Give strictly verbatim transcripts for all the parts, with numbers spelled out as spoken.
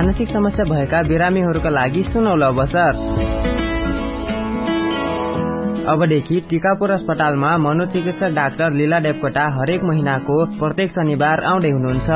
मानसिक समस्या भएका बिरामीहरूका लागि सुनौलो अवसर। अबदेखि टिकापुर अस्पतालमा मनोचिकित्सक डाक्टर लीला देवकोटा हरेक महिनाको प्रत्येक शनिबार आउँदै हुनुहुन्छ।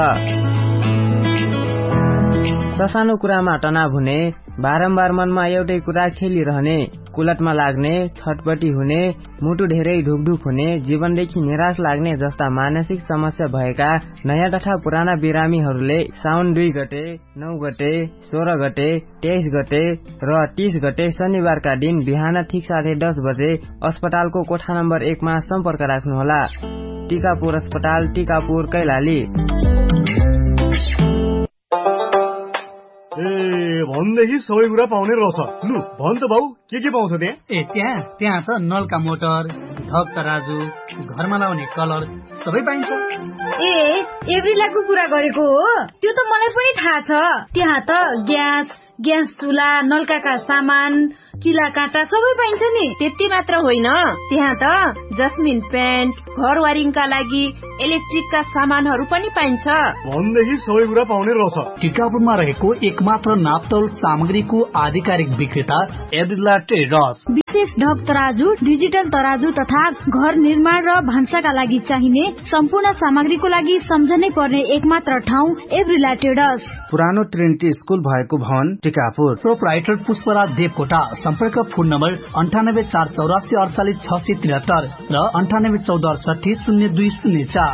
ससानो कुरामा तनाव हुने, बारम्बार मनमा एउटै कुरा खेलिरहने, कुलटमा लाग्ने, छटपटी हुने, मुटु धेरै ढुकढुक हुने, जीवनदेखि निराश लाग्ने जस्ता मानसिक समस्या भएका नयाँ तथा पुराना बिरामीहरूले साउन दुई गते, नौ गते, सोह्र गते, तेइस गते र तीस गते शनिबारका दिन बिहान ठिक साढे दस बजे अस्पतालको कोठा नम्बर एकमा सम्पर्क राख्नुहोला। टिकापुर अस्पताल, टिकापुर, कैलाली। ए भनेदेखि सबै कुरा पाउने रहेछ। लु भन त भाउ, के के पाउँछ त्यहाँ? ए त्यहाँ त्यहाँ त नलका मोटर, ढक तराजु, घरमा लाउने कलर सबै पाइन्छ। ए एभ्रिलाको कुरा गरेको हो? त्यो त मलाई पनि थाहा छ। त्यहाँ त ग्यास, ग्यास चुला, नलकाका सामान, किला काँटा सबै पाइन्छ नि। त्यति मात्र होइन, त्यहाँ त जस्मिन पेन्ट, घर वायरिङका लागि इलेक्ट्रिकका सामानहरू पनि पाइन्छ। भनेदेखि सबै कुरा पाउने रहेछ। टिकापुरमा रहेको एकमात्र नापतोल सामग्रीको आधिकारिक विक्रेता एभ्रिला ट्रेडर्स। विशेष ढक तराजु, डिजिटल तराजु तथा घर निर्माण र भान्साका लागि चाहिने सम्पूर्ण सामग्रीको लागि सम्झनै पर्ने एकमात्र ठाउँ एभ्रिला ट्रेडर्स। पुरानो ट्रिनिटी स्कुल भएको भवन, टिकापुर। प्रोप्राइटर पुष्पराज देवकोटा। सम्पर्क फोन नम्बर अन्ठानब्बे चार चौरासी अडचालिस छ सय त्रिहत्तर र अन्ठानब्बे चौध अडसठी शून्य दुई शून्य चार।